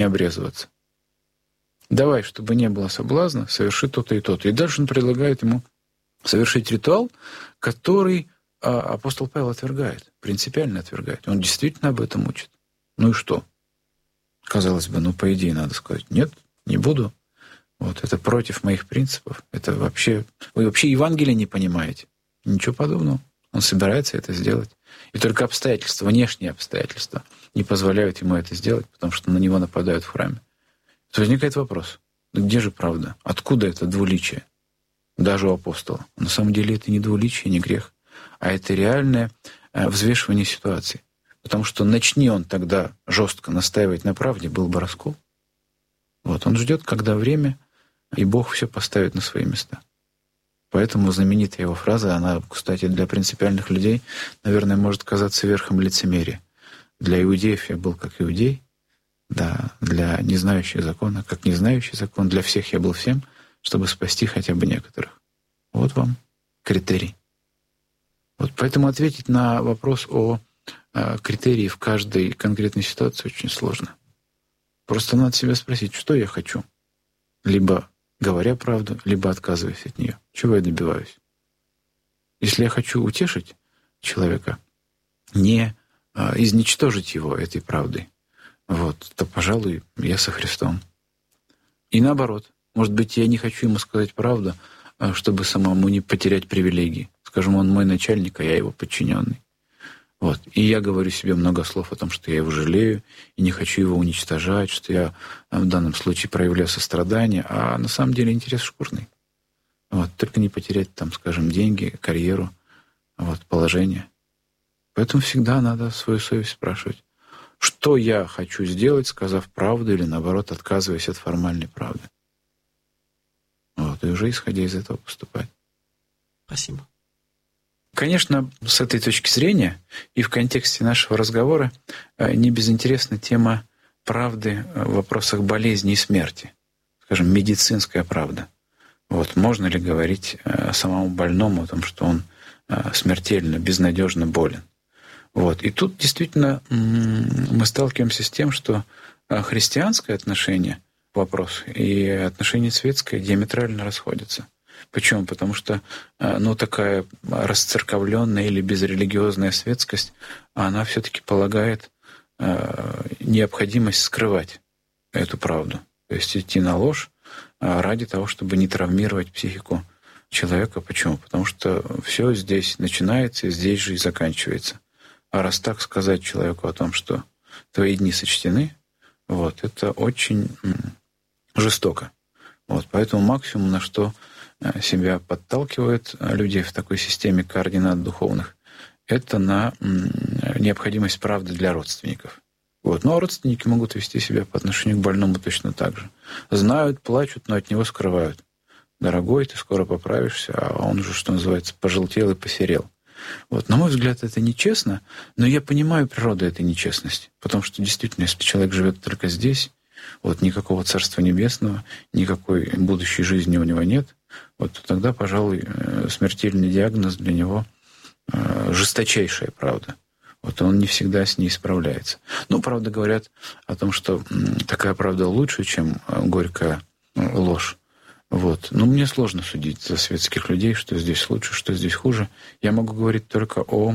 обрезываться. Давай, чтобы не было соблазна, соверши то-то и то-то. И дальше он предлагает ему совершить ритуал, который апостол Павел отвергает, принципиально отвергает. Он действительно об этом учит. Ну и что? Казалось бы, по идее надо сказать, нет, не буду. Вот, это против моих принципов. Это вообще... Вы вообще Евангелие не понимаете. Ничего подобного. Он собирается это сделать. И только обстоятельства, внешние обстоятельства не позволяют ему это сделать, потому что на него нападают в храме. То возникает вопрос, где же правда? Откуда это двуличие? Даже у апостола. На самом деле это не двуличие, не грех, а это реальное взвешивание ситуации. Потому что начни он тогда жестко настаивать на правде, был бы раскол. Вот, он ждет, когда время, и Бог все поставит на свои места. Поэтому знаменитая его фраза, она, кстати, для принципиальных людей, наверное, может казаться верхом лицемерия. Для иудеев я был как иудей, да, для незнающих закона, как не знающий закон, для всех я был всем, чтобы спасти хотя бы некоторых. Вот вам критерий. Вот поэтому ответить на вопрос о критерии в каждой конкретной ситуации очень сложно. Просто надо себя спросить, что я хочу. Либо говоря правду, либо отказываясь от нее. Чего я добиваюсь? Если я хочу утешить человека, не изничтожить его этой правдой, то, пожалуй, я со Христом. И наоборот. Может быть, я не хочу ему сказать правду, чтобы самому не потерять привилегии. Скажем, он мой начальник, а я его подчиненный. И я говорю себе много слов о том, что я его жалею, и не хочу его уничтожать, что я в данном случае проявляю сострадание, а на самом деле интерес шкурный. Только не потерять, скажем, деньги, карьеру, положение. Поэтому всегда надо свою совесть спрашивать, что я хочу сделать, сказав правду или, наоборот, отказываясь от формальной правды. И уже исходя из этого поступать. Спасибо. Конечно, с этой точки зрения и в контексте нашего разговора не безинтересна тема правды в вопросах болезни и смерти. Скажем, медицинская правда. Можно ли говорить самому больному о том, что он смертельно, безнадежно болен? И тут действительно мы сталкиваемся с тем, что христианское отношение к вопросу и отношение светское диаметрально расходятся. Почему? Потому что такая расцерковленная или безрелигиозная светскость, она все-таки полагает необходимость скрывать эту правду. То есть идти на ложь ради того, чтобы не травмировать психику человека. Почему? Потому что все здесь начинается и здесь же и заканчивается. А раз так сказать человеку о том, что твои дни сочтены, это очень жестоко. Поэтому максимум, на что себя подталкивает людей в такой системе координат духовных, это на необходимость правды для родственников. А родственники могут вести себя по отношению к больному точно так же. Знают, плачут, но от него скрывают. Дорогой, ты скоро поправишься, а он уже, что называется, пожелтел и посерел. На мой взгляд, это нечестно, но я понимаю природу этой нечестности. Потому что действительно, если человек живет только здесь, никакого Царства Небесного, никакой будущей жизни у него нет, то тогда, пожалуй, смертельный диагноз для него жесточайшая правда. Он не всегда с ней справляется. Правда, говорят о том, что такая правда лучше, чем горькая ложь. Мне сложно судить за светских людей, что здесь лучше, что здесь хуже. Я могу говорить только о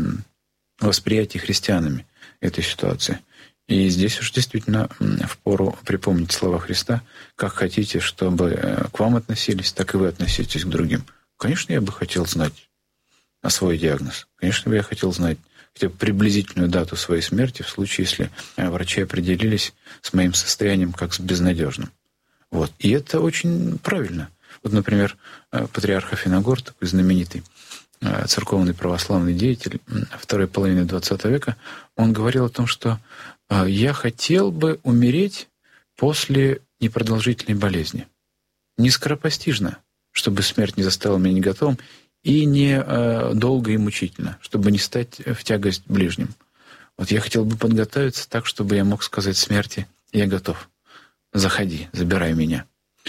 восприятии христианами этой ситуации. И здесь уж действительно впору припомнить слова Христа: «Как хотите, чтобы к вам относились, так и вы относитесь к другим». Конечно, я бы хотел знать свой диагноз. Конечно, бы я хотел знать хотя бы приблизительную дату своей смерти в случае, если врачи определились с моим состоянием как с безнадежным. И это очень правильно. Например, патриарх Афиногор, такой знаменитый церковный православный деятель второй половины XX века, он говорил о том, что «я хотел бы умереть после непродолжительной болезни. Не скоропостижно, чтобы смерть не заставила меня не готовым, и не долго и мучительно, чтобы не стать в тягость ближним. Я хотел бы подготовиться так, чтобы я мог сказать смерти: я готов. Заходи, забирай меня».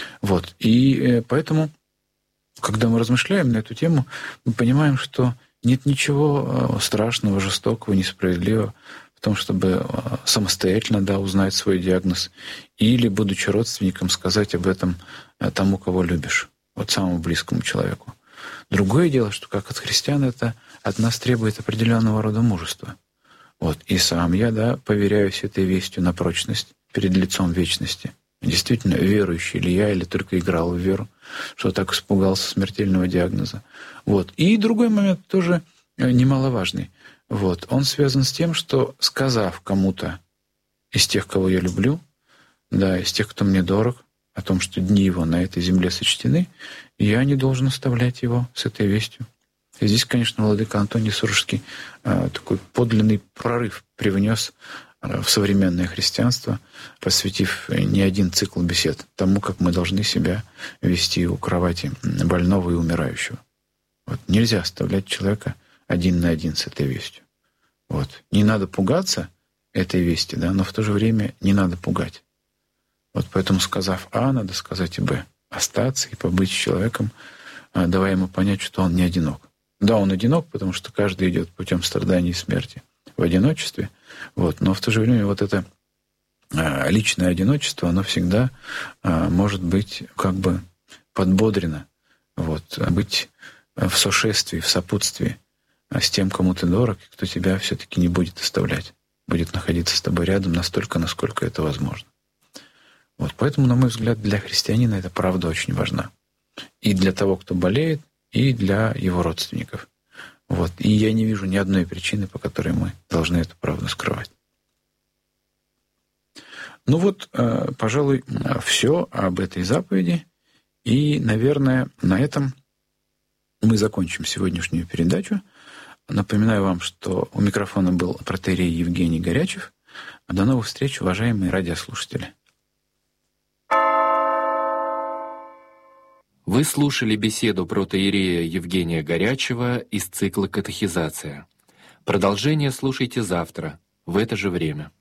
И поэтому, когда мы размышляем на эту тему, мы понимаем, что нет ничего страшного, жестокого, несправедливого в том, чтобы самостоятельно, да, узнать свой диагноз, или, будучи родственником, сказать об этом тому, кого любишь, вот самому близкому человеку. Другое дело, что как от христиан это от нас требует определенного рода мужества. Вот. И сам я, да, поверяюсь этой вестью на прочность перед лицом вечности. Действительно, верующий ли я, или только играл в веру, что так испугался смертельного диагноза. Вот. И другой момент тоже немаловажный. Вот. Он связан с тем, что, сказав кому-то из тех, кого я люблю, да, из тех, кто мне дорог, о том, что дни его на этой земле сочтены, я не должен оставлять его с этой вестью. И здесь, конечно, владыка Антоний Сурожский такой подлинный прорыв привнес в современное христианство, посвятив не один цикл бесед тому, как мы должны себя вести у кровати больного и умирающего. Вот. Нельзя оставлять человека один на один с этой вестью. Вот. Не надо пугаться этой вести, да, но в то же время не надо пугать. Вот поэтому, сказав А, надо сказать и Б. Остаться и побыть с человеком, давая ему понять, что он не одинок. Да, он одинок, потому что каждый идет путем страданий и смерти в одиночестве. Вот. Но в то же время вот это личное одиночество, оно всегда может быть как бы подбодрено. Вот. Быть в сошествии, в сопутствии с тем, кому ты дорог, и кто тебя все-таки не будет оставлять. Будет находиться с тобой рядом настолько, насколько это возможно. Вот. Поэтому, на мой взгляд, для христианина эта правда очень важна. И для того, кто болеет, и для его родственников. Вот. И я не вижу ни одной причины, по которой мы должны эту правду скрывать. Ну вот, пожалуй, все об этой заповеди. И, наверное, на этом мы закончим сегодняшнюю передачу. Напоминаю вам, что у микрофона был протоиерей Евгений Горячев. До новых встреч, уважаемые радиослушатели. Вы слушали беседу протоиерея Евгения Горячева из цикла «Катехизация». Продолжение слушайте завтра, в это же время.